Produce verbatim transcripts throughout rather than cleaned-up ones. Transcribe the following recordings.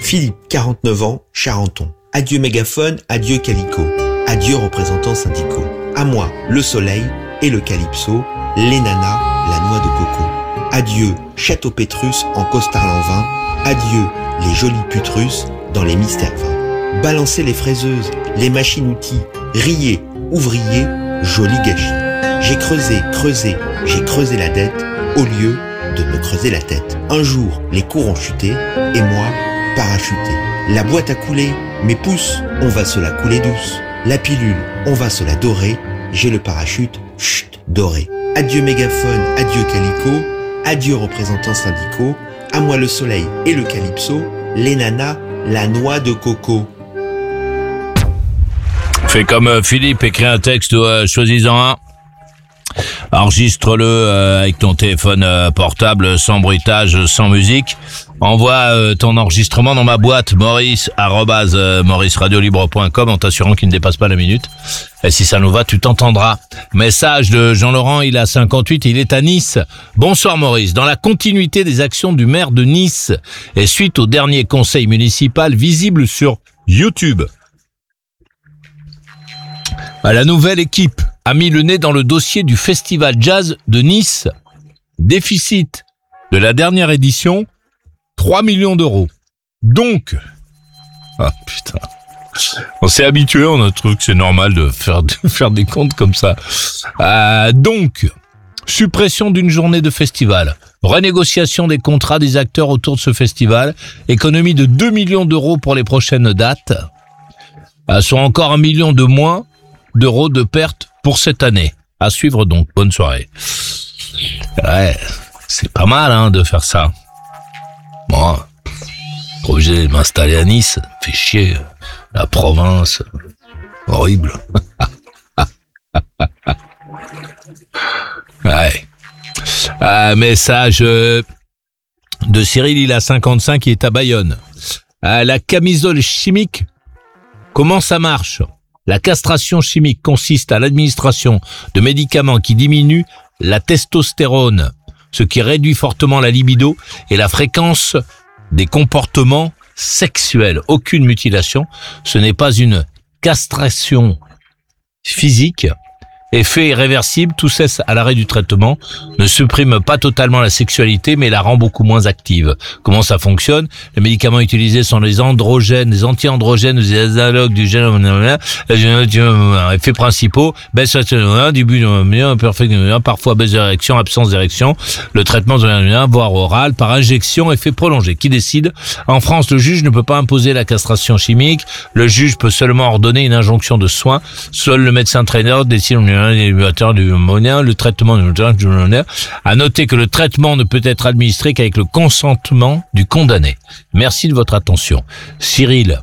Philippe, quarante-neuf ans, Charenton. Adieu mégaphone, adieu Calico. Adieu représentants syndicaux. À moi, le soleil et le calypso, les nanas, la noix de coco. Adieu, Château Pétrus en costard l'envin. Adieu, les jolies putes russes dans les mystères vains. Balancez les fraiseuses, les machines-outils. Riez, ouvriers, joli gâchis. J'ai creusé, creusé, j'ai creusé la dette au lieu de me creuser la tête. Un jour, les cours ont chuté et moi, parachuté. La boîte a coulé, mes pouces, on va se la couler douce. La pilule, on va se la dorer. J'ai le parachute, chut, doré. Adieu mégaphone, adieu Calico. Adieu représentants syndicaux. À moi le soleil et le calypso. Les nanas, la noix de coco. Fais comme euh, Philippe, écris un texte, euh, choisis-en un. Enregistre-le euh, avec ton téléphone euh, portable, sans bruitage, sans musique. Envoie euh, ton enregistrement dans ma boîte maurice arobase maurice radio libre point com en t'assurant qu'il ne dépasse pas la minute. Et si ça nous va, tu t'entendras. Message de Jean-Laurent, il a cinquante-huit, il est à Nice. Bonsoir Maurice, dans la continuité des actions du maire de Nice et suite au dernier conseil municipal visible sur YouTube, la nouvelle équipe a mis le nez dans le dossier du Festival Jazz de Nice. Déficit de la dernière édition, trois millions d'euros. Donc, ah putain, on s'est habitué à notre truc, c'est normal de faire, de faire des comptes comme ça. Euh, donc, suppression d'une journée de festival, renégociation des contrats des acteurs autour de ce festival, économie de deux millions d'euros pour les prochaines dates, euh, soit encore un million de moins d'euros de pertes pour cette année. À suivre donc. Bonne soirée. Ouais, c'est pas mal hein, de faire ça. Moi, pas obligé de m'installer à Nice. Fait chier. La province. Horrible. Ouais. Un message de Cyril, il a cinquante-cinq, il est à Bayonne. La camisole chimique, comment ça marche ? La castration chimique consiste à l'administration de médicaments qui diminuent la testostérone, ce qui réduit fortement la libido et la fréquence des comportements sexuels. Aucune mutilation, ce n'est pas une castration physique. Effet irréversible, tout cesse à l'arrêt du traitement, ne supprime pas totalement la sexualité, mais la rend beaucoup moins active. Comment ça fonctionne ? Les médicaments utilisés sont les androgènes, les anti-androgènes, les analogues du gène, effets principaux, baisse début perfect, parfois baisse d'érection, absence d'érection, le traitement de voire oral, par injection, effet prolongé. Qui décide ? En France, le juge ne peut pas imposer la castration chimique, le juge peut seulement ordonner une injonction de soins, seul le médecin traîneur décide du monien, le traitement du monien. À noter que le traitement ne peut être administré qu'avec le consentement du condamné. Merci de votre attention. Cyril,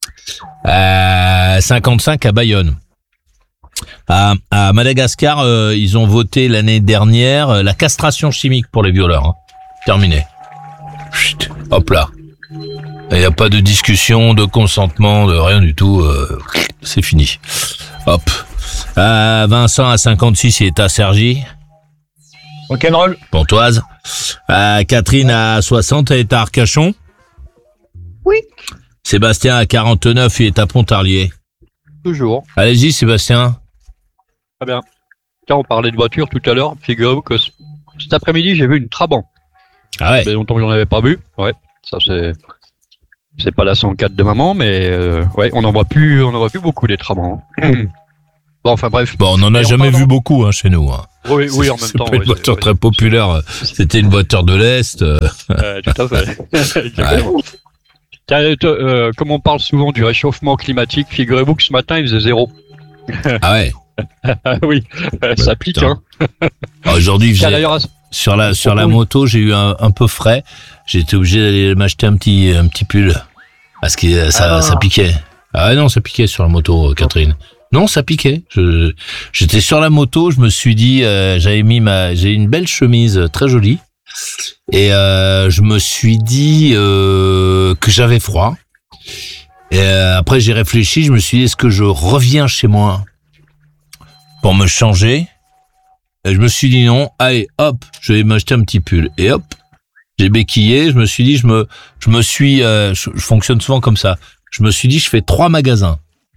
euh, cinquante-cinq à Bayonne. À, à Madagascar, euh, ils ont voté l'année dernière euh, la castration chimique pour les violeurs. Hein. Terminé. Chut, hop là. Il n'y a pas de discussion, de consentement, de rien du tout. Euh, c'est fini. Hop. Euh, Vincent à cinquante-six, il est à Cergy. Rock'n'roll. Pontoise. Euh, Catherine à soixante, elle est à Arcachon. Oui. Sébastien à quarante-neuf, il est à Pontarlier. Toujours. Allez-y Sébastien. Très bien. Tiens, on parlait de voiture tout à l'heure. Figurez-vous que cet après-midi, j'ai vu une Trabant. Ah ouais. Ça fait longtemps que j'en avais pas vu. Ouais. Ça c'est, c'est pas la cent quatre de maman, mais euh, ouais, on en voit plus, on en voit plus beaucoup des Trabants. Bon, enfin bref. Bon, on n'en a jamais vu beaucoup hein, chez nous. Hein. Oui, oui, en même c'est temps. C'est pas une oui, voiture c'est, très oui. populaire. C'était une voiture de l'Est. Euh, tout à fait. Ouais. Tiens, euh, comme on parle souvent du réchauffement climatique, figurez-vous que ce matin, il faisait zéro. Ah ouais. Oui, euh, ça pique. Hein. Alors, aujourd'hui, il faisait... D'ailleurs, sur la sur la moto, j'ai eu un, un peu frais. J'ai été obligé d'aller m'acheter un petit un petit pull parce que ça ah. ça piquait. Ah non, ça piquait sur la moto, Catherine. Non, ça piquait. Je, j'étais sur la moto, je me suis dit, euh, j'avais mis ma, j'ai une belle chemise très jolie, et euh, je me suis dit euh, que j'avais froid. Et euh, après j'ai réfléchi, je me suis dit, est-ce que je reviens chez moi pour me changer ? Et je me suis dit non. Allez, hop, je vais m'acheter un petit pull. Et hop, J'ai béquillé, je me suis dit, je me, je me suis, euh, je, je fonctionne souvent comme ça. Je me suis dit, je fais trois magasins.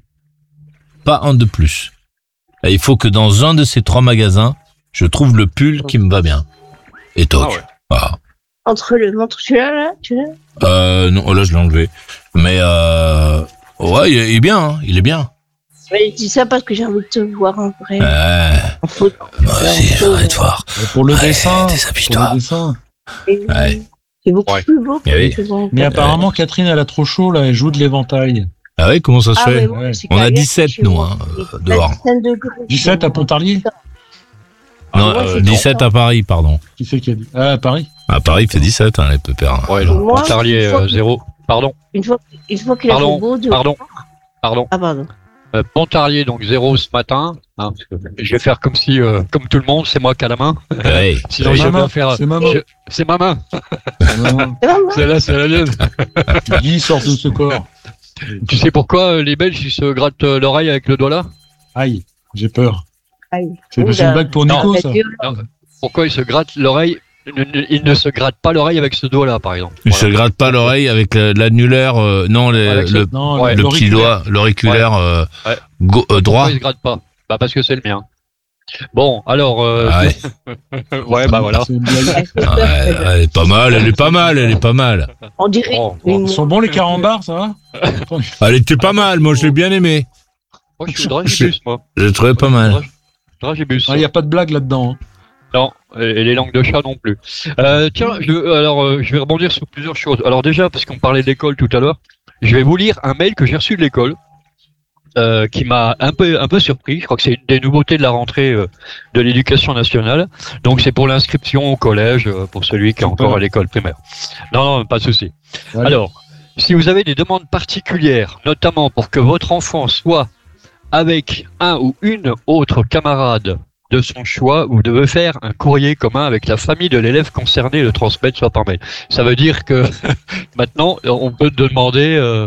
Pas un de plus. Et il faut que dans un de ces trois magasins, je trouve le pull qui me va bien. Et toc. Ah ouais. Voilà. Entre le ventre, tu l'as là, tu l'as. Euh, non, là, je l'ai enlevé. Mais, euh, ouais, il est, il est bien, hein, il est bien. Ouais, je dis ça parce que j'ai envie de te voir en vrai. Euh, En photo. moi aussi, j'aimerais te voir. Mais pour le Ouais, dessin, pour déshabille-toi. le dessin. Et- Ouais. C'est beaucoup Ouais. plus beau que Eh oui. ce qu'on- Mais apparemment, Catherine, elle a trop chaud, là, elle joue de l'éventail. Ah ouais, comment ça se Ah, fait? mais bon, Ouais. c'est On a qu'ailleurs, dix-sept, chez nous, moi, hein, il euh, fait dehors. dix-sept degrés. dix-sept à Pontarlier? Non, moi, euh, c'est dix-sept à Paris, pardon. Qui c'est qui a dit? Ah, à Paris? À Paris, il fait dix-sept, hein, les pépères. Ouais, Moi, non. Pontarlier, une fois euh, que- zéro. Pardon, Une fois, une fois qu'il a Pardon, fait beau de... pardon, pardon. Ah, pardon. Euh, Pontarlier, donc zéro ce matin. Hein, parce que je vais faire comme si, euh, comme tout le monde, c'est moi qui a la main. Ouais. Sinon, C'est je vais ma bien main, faire. c'est ma main. je- C'est ma main. Non, C'est pas moi. C'est là, c'est la mienne. Guy sort de ce corps. Tu sais pourquoi euh, les Belges ils se grattent euh, l'oreille avec le doigt là? Aïe, j'ai peur. Aïe. C'est Oula. c'est une blague pour Nico, Non, ça? Non, pourquoi ils se grattent l'oreille? Ils ne se grattent pas l'oreille avec ce doigt là, par exemple. Il Voilà. se gratte pas l'oreille avec le- l'annulaire, euh, non, le, Avec le, Non, Ouais, le petit l'auriculaire. doigt, l'auriculaire euh, Ouais. go- euh, droit. Pourquoi ils se grattent pas? Bah parce que c'est le mien. Bon, alors, euh, Ah ouais. ouais, bah voilà. C'est une blague. Elle fait Ah peur, ouais, celle-là. elle est pas mal, elle est pas mal, elle est pas mal. On dirait Bon, une Ils sont bons, les carambars, ça va? Elle était pas mal, moi je l'ai bien aimé. Moi, je suis dragibus, moi. Je l'ai trouvé pas mal. Dragibus. Il n'y a pas de blague là-dedans. hein. Non, et les langues de chat non plus. Euh, tiens, je, alors euh, je vais rebondir sur plusieurs choses. Alors déjà, parce qu'on parlait de l'école tout à l'heure, je vais vous lire un mail que j'ai reçu de l'école, euh, qui m'a un peu un peu surpris. Je crois que c'est une des nouveautés de la rentrée euh, de l'éducation nationale. Donc c'est pour l'inscription au collège euh, pour celui qui est encore à l'école primaire. Non, non, pas de souci. Ouais. Alors, si vous avez des demandes particulières, notamment pour que votre enfant soit avec un ou une autre camarade de son choix, vous devez faire un courrier commun avec la famille de l'élève concerné et le transmettre soit par mail. Ça veut dire que maintenant, on peut demander euh,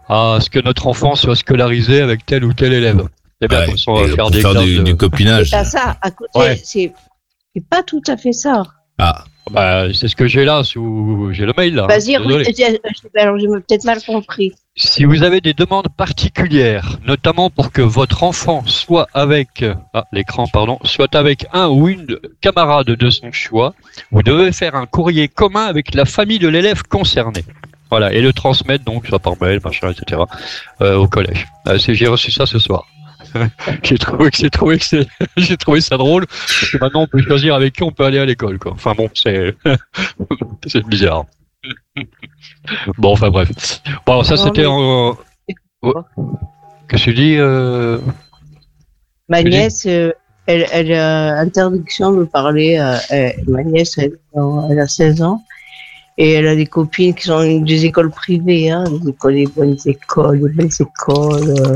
à ce que notre enfant soit scolarisé avec tel ou tel élève. C'est bien, Ouais, comme ça, on va et faire pour des faire classes du, de- du copinage. C'est à ça, à côté, Ouais. c'est c'est pas tout à fait ça. Ah, Bah, c'est ce que j'ai là, sous... j'ai le mail là. hein. Vas-y, Désolé. re- alors j'ai peut-être mal compris. Si vous avez des demandes particulières, notamment pour que votre enfant soit avec, ah, l'écran, pardon, soit avec un ou une camarade de son choix, vous devez faire un courrier commun avec la famille de l'élève concerné. Voilà, et le transmettre donc, soit par mail, machin, et cetera, euh, au collège. Euh, c'est- j'ai reçu ça ce soir. j'ai trouvé que j'ai trouvé que c'est, j'ai trouvé ça drôle, parce que maintenant on peut choisir avec qui on peut aller à l'école, quoi. Enfin bon, c'est, c'est bizarre. Bon, enfin bref. Bon, alors ça Non, c'était mais- en. Ouais. Qu'est-ce que tu dis euh... Ma Oui. nièce, euh, elle, elle a interdiction de parler. euh, elle- ma nièce, elle, elle a seize ans. Et elle a des copines qui sont dans des écoles privées, hein, des écoles, des bonnes écoles, des belles écoles. euh.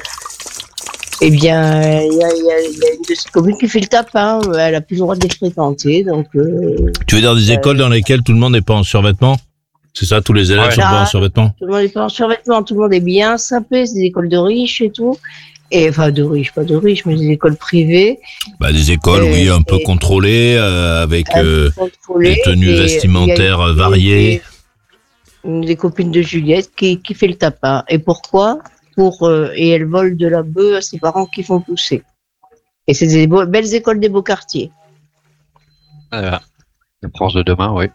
Eh bien, il y a, il y a- il y a une de ses copines qui fait le tapin. Elle a plus le droit de les fréquenter. Donc, euh, tu veux dire des Euh, écoles dans lesquelles tout le monde n'est pas en survêtement? C'est ça, tous les élèves Ouais. sont pas en Ah. survêtement? tout le monde est pas en survêtement, tout le monde est bien sapé. C'est des écoles de riches et tout. Et enfin, de riches, pas de riches, mais des écoles privées. Bah, des écoles, Et- oui, un peu et- contrôlées, euh, avec euh, contrôlées. des tenues Et il y a vestimentaires une- variées. Une des copines de Juliette qui, qui fait le tapin. Et pourquoi? Pour, euh, et elle vole de la bœuf à ses parents qui font pousser. Et c'est des beaux- belles écoles des beaux quartiers. Voilà. La France de demain, oui.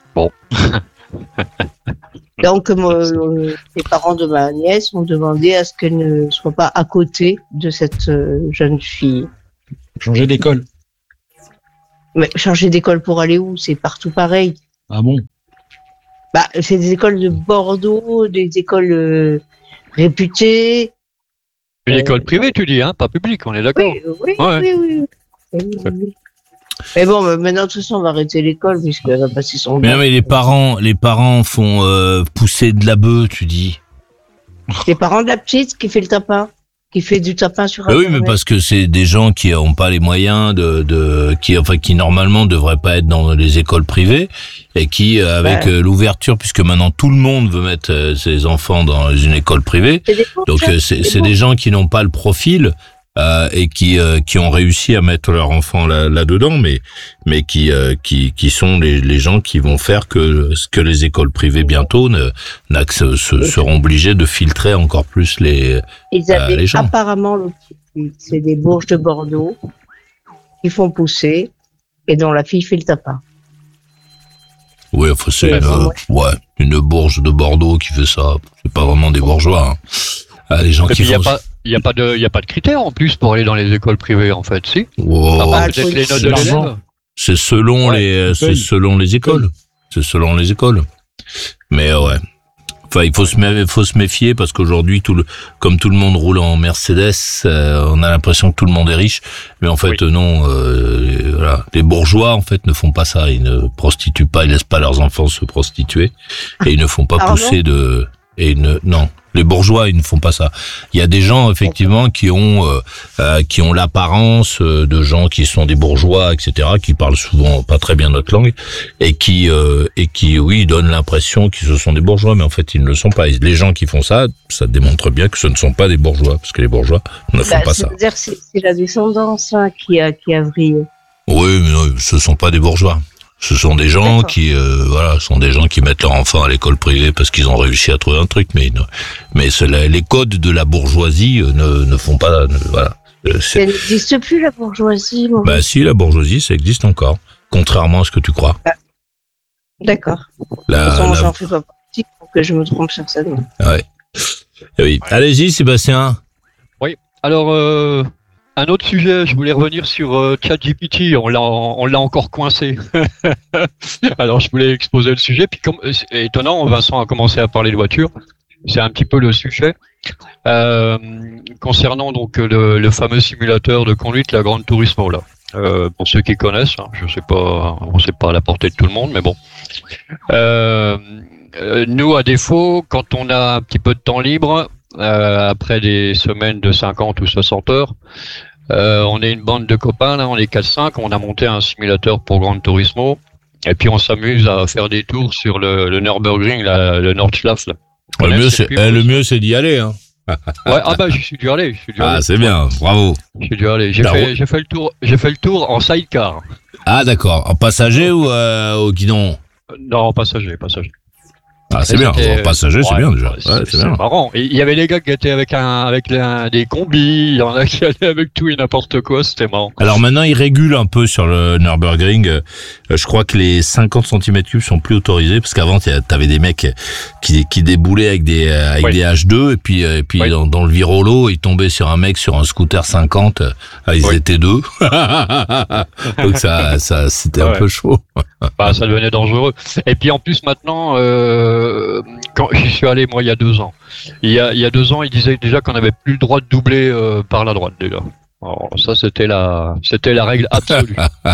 Donc, moi, euh, les parents de ma nièce ont demandé à ce qu'elle ne soit pas à côté de cette euh, jeune fille. Changer d'école. Mais changer d'école pour aller où? C'est partout pareil. Ah bon? Bah, c'est des écoles de Bordeaux, des écoles euh, réputées. Une Euh, école privée, tu dis, hein, pas publique, on est d'accord. Oui, oui, Ouais. oui, oui, oui, oui, oui. Mais bon, mais maintenant, de toute façon, on va arrêter l'école puisqu'elle va passer son Mais non, bac. mais les parents, les parents font euh, pousser de la bœuf, tu dis. Les parents de la petite qui fait le tapin, qui fait du tapin sur Bah oui, Internet. mais parce que c'est des gens qui n'ont pas les moyens de, de, qui, enfin, qui normalement devraient pas être dans les écoles privées et qui, euh, avec Ouais. euh, l'ouverture, puisque maintenant tout le monde veut mettre euh, ses enfants dans une école privée, C'est des pauvres donc gens, euh, c'est des c'est pauvres. des gens qui n'ont pas le profil euh, et qui euh, qui ont réussi à mettre leur enfant là, là-dedans, mais mais qui euh, qui qui sont les les gens qui vont faire que ce que les écoles privées bientôt ne, n'accè- se, seront obligées de filtrer encore plus les Ils avaient euh, les gens. apparemment l'objectif, c'est des bourges de Bordeaux qui font pousser et dont la fille fait le tapin. Oui, enfin, c'est Ouais, une, c'est euh, ouais, une bourge de Bordeaux qui fait ça. C'est pas vraiment des bourgeois. Hein. Ah, les gens Et qui puis il y a font pas, il y a pas de, il y a pas de critères en plus pour aller dans les écoles privées en fait, si. Oh, À part Ah, peut-être oui, les notes c'est de l'argent. l'élève. c'est selon Ouais, les, c'est paye. selon les écoles. C'est selon les écoles. Mais euh, ouais. Enfin, il faut se méfier, faut se méfier parce qu'aujourd'hui, tout le, comme tout le monde roule en Mercedes, euh, on a l'impression que tout le monde est riche. Mais en fait, Oui. euh, non. Euh, les, voilà. Les bourgeois, en fait, ne font pas ça. Ils ne prostituent pas. Ils laissent pas leurs enfants se prostituer et ils ne font pas Pardon pousser de. Et ils ne, non. Les bourgeois, ils ne font pas ça. Il y a des gens effectivement qui ont euh, euh, qui ont l'apparence euh, de gens qui sont des bourgeois, et cetera, qui parlent souvent pas très bien notre langue et qui euh, et qui oui donnent l'impression qu'ils ce sont des bourgeois, mais en fait ils ne le sont pas. Et les gens qui font ça, ça démontre bien que ce ne sont pas des bourgeois, parce que les bourgeois ne font Bah, pas ça. C'est-à-dire que c'est c'est la descendance hein, qui a qui a vrillé. Oui, mais non, ce sont pas des bourgeois. Ce sont des gens D'accord. qui, euh, voilà, sont des gens qui mettent leur enfant à l'école privée parce qu'ils ont réussi à trouver un truc, mais ils ne- mais c'est la- les codes de la bourgeoisie euh, ne, ne font pas, ne- voilà. Euh, c'est- Ça n'existe plus la bourgeoisie. Mon Bah si, la bourgeoisie, ça existe encore, contrairement à ce que tu crois. D'accord. De La, toute façon, la- j'en fais pas partie pour que je me trompe sur ça. donc. ouais. Eh oui. Allez-y, Sébastien. Alors, euh, un autre sujet, je voulais revenir sur euh, ChatGPT, on l'a, on l'a encore coincé. Alors, je voulais exposer le sujet, puis comme, c'est étonnant, Vincent a commencé à parler de voiture, c'est un petit peu le sujet. Euh, concernant donc le, le fameux simulateur de conduite, la Gran Turismo, là. Euh, pour ceux qui connaissent, hein, je sais pas, on sait pas à la portée de tout le monde, mais bon. Euh, euh, nous, à défaut, quand on a un petit peu de temps libre, euh, après des semaines de cinquante ou soixante heures, euh, on est une bande de copains, là, on est quatre cinq, on a monté un simulateur pour Gran Turismo, et puis on s'amuse à faire des tours sur le, le Nürburgring, la, le Nordschleife, là. Le Ouais, mieux, c'est c'est, plus eh, le beau, mieux, c'est d'y aller, hein. Ouais, ah bah j'y suis dû aller, j'y suis dû Ah, aller. c'est bien, bravo. J'y suis dû aller. J'ai La fait, route. j'ai fait le tour, j'ai fait le tour en sidecar. Ah, d'accord. En passager ou euh, au guidon? Euh, Non, passager, passager. Ah, c'est Et bien. c'était- En passager, c'est ouais, bien déjà. Ouais, c'est, c'est c'est bien. marrant. Et il y avait les gars qui étaient avec un, avec un- des combis, il y en a qui allaient avec tout et n'importe quoi, c'était marrant. Alors maintenant, ils régulent un peu sur le Nürburgring. Euh, Je crois que les cinquante centimètres cubes sont plus autorisés parce qu'avant, t'y- t'avais des mecs qui, qui déboulaient avec des, euh, avec Oui. des H deux et puis, euh, et puis Oui. dans, dans le virolo, ils tombaient sur un mec sur un scooter cinquante. Ah, ils Oui. étaient deux. Donc ça, ça, c'était un Ouais. peu chaud. Bah, ça devenait dangereux. Et puis en plus maintenant, euh, quand j'y suis allé moi il y a deux ans, il y a, il y a deux ans, ils disaient déjà qu'on n'avait plus le droit de doubler euh, par la droite déjà. Alors, ça c'était la, c'était la règle absolue.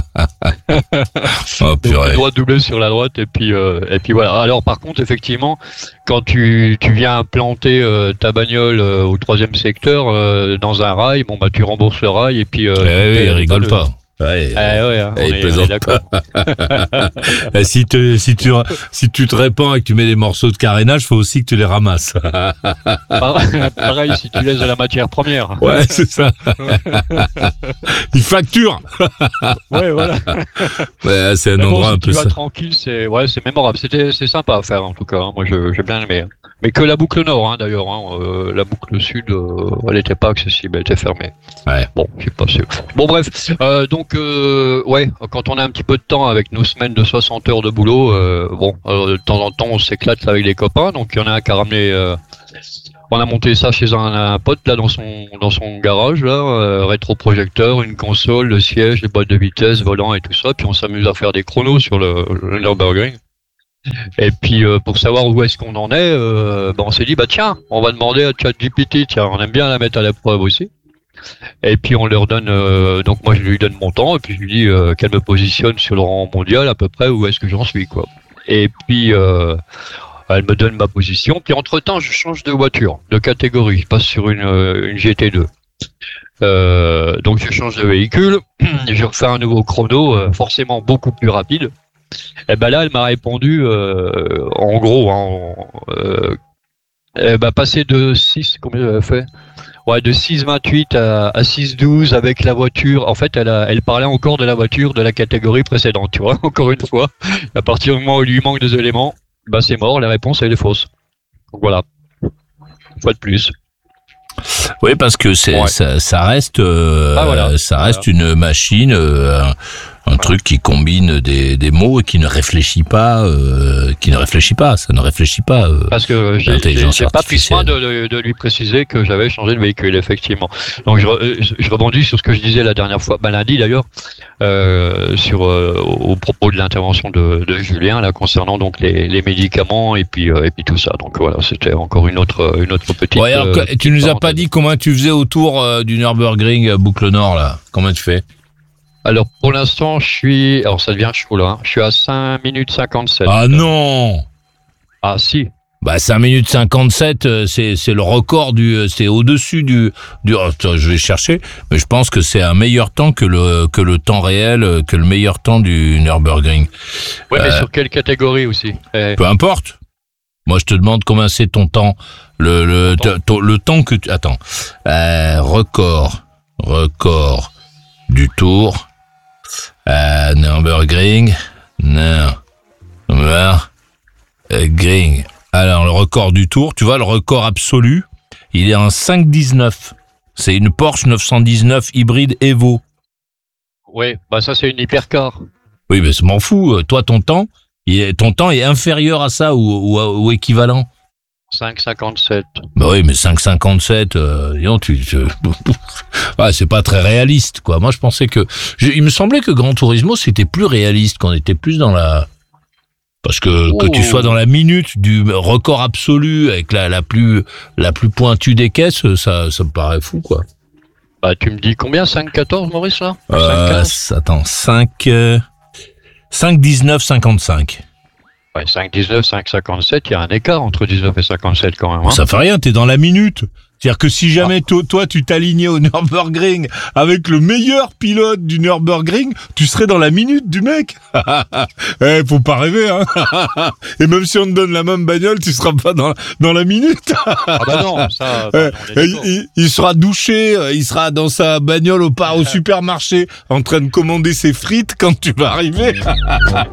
Oh, Donc, purée. le droit de doubler sur la droite et puis euh, et puis voilà. Alors par contre effectivement, quand tu tu viens planter euh, ta bagnole euh, au troisième secteur euh, dans un rail, bon bah tu rembourses le rail et puis. Euh, Eh oui, t'es- ils rigolent le- pas. Ouais. Eh ouais, hein, on, Eh, ils est, on est plaisantent d'accord. Eh, si, te, si, tu, si tu te répands et que tu mets des morceaux de carénage, faut aussi que tu les ramasses. Pareil si tu laisses de la matière première. Ouais, c'est ça. Ils facturent. Ouais, voilà. Ouais, c'est un Mais bon, endroit si un tu peu vas ça. tranquille, c'est ouais, c'est mémorable. C'était c'est sympa à faire en tout cas. hein. Moi, je- j'ai bien aimé. hein. Mais que la boucle nord, hein, d'ailleurs. Hein. Euh, la boucle sud, euh, elle n'était pas accessible, elle était fermée. Ouais. Bon, j'ai pas sûr. Bon, bref. Euh, donc, euh, ouais, quand on a un petit peu de temps avec nos semaines de soixante heures de boulot, euh, bon, euh, de temps en temps, on s'éclate avec les copains. Donc, il y en a un qui a ramené. Euh, on a monté ça chez un, un pote là dans son dans son garage là, euh, rétroprojecteur, une console, le siège, les boîtes de vitesse, volant et tout ça. Puis on s'amuse à faire des chronos sur le, le Nürburgring. Et puis euh, pour savoir où est-ce qu'on en est, euh, ben, on s'est dit bah tiens, on va demander à ChatGPT, tiens, on aime bien la mettre à l'épreuve aussi. Et puis on leur donne, euh, donc moi je lui donne mon temps et puis je lui dis euh, qu'elle me positionne sur le rang mondial à peu près où est-ce que j'en suis quoi. Et puis euh, elle me donne ma position. Puis entre temps je change de voiture, de catégorie, je passe sur une, euh, une G T deux. Euh, donc je change de véhicule, je refais un nouveau chrono, euh, forcément beaucoup plus rapide. Et ben là, elle m'a répondu, euh, en gros, hein, en, euh, elle m'a passé de six, combien elle a fait Ouais, de six vingt-huit à, à six douze avec la voiture. En fait, elle, a, elle parlait encore de la voiture de la catégorie précédente, tu vois, encore une fois. À partir du moment où il lui manque des éléments, bah c'est mort, la réponse elle est fausse. Donc voilà. Une fois de plus. Oui, parce que c'est Ouais. ça, ça reste euh, Ah, voilà. ça reste une machine, euh, un, un truc qui combine des, des mots et qui ne réfléchit pas, euh, qui ne réfléchit pas, ça ne réfléchit pas. Euh. Parce que j'ai, j'ai, L'intelligence j'ai pas pris soin de, artificielle. de, de lui préciser que j'avais changé de véhicule, effectivement. Donc je, re- je rebondis sur ce que je disais la dernière fois, bah, lundi d'ailleurs, euh, sur euh, au propos de l'intervention de, de Julien là concernant donc les, les médicaments et puis euh, et puis tout ça. Donc voilà, c'était encore une autre une autre petite. Ouais, alors, euh, que- tu nous as pas parenthèse. dit combien tu faisais autour euh, du Nürburgring euh, Boucle Nord là. Combien tu fais? Alors pour l'instant, je suis, alors ça devient chaud là, hein. Je suis à cinq minutes cinquante-sept. Ah non. Ah si. Bah cinq minutes cinquante-sept, euh, c'est c'est le record du euh, c'est au-dessus du du oh, attends, je vais chercher, mais je pense que c'est un meilleur temps que le que le temps réel, euh, que le meilleur temps du Nürburgring. Ouais, mais Euh, sur quelle catégorie aussi? Eh, Peu importe. Moi, je te demande combien c'est ton temps, le le Ton temps. ton- le temps que tu attends. Euh, record record du Tour. Euh, Nürburgring, Nürburgring. Alors, le record du Tour, tu vois, le record absolu, il est en cinq dix-neuf. C'est une Porsche neuf cent dix-neuf hybride Evo. ouais, bah ça c'est une hypercar. Oui, mais je m'en fous. Toi, ton temps, il est, ton temps est inférieur à ça ou, ou, ou équivalent. cinq cinquante-sept. Bah oui, mais cinq cinquante-sept, euh, disons, tu, tu... ah, c'est pas très réaliste, quoi. Moi, je pensais que, je- il me semblait que Gran Turismo c'était plus réaliste, qu'on était plus dans la, parce que que tu Oh. sois dans la minute du record absolu avec la la plus la plus pointue des caisses, ça ça me paraît fou, quoi. Bah tu me dis combien? cinq quatorze Maurice là? cinq Euh, quinze attends, cinq euh, cinq dix-neuf cinquante-cinq. Ouais, cinq dix-neuf, cinq cinquante-sept, il y a un écart entre dix-neuf et cinquante-sept quand même. Hein. Ça fait rien, t'es dans la minute. C'est-à-dire que si jamais to- toi tu t'alignais au Nürburgring avec le meilleur pilote du Nürburgring, tu serais dans la minute du mec. Eh, faut pas rêver, hein. Et même si on te donne la même bagnole, tu seras pas dans, dans la minute. Ah bah non, ça, Eh, bah, on est il, d'accord. il- il sera douché, euh, il sera dans sa bagnole au, par, au supermarché en train de commander ses frites quand tu vas arriver.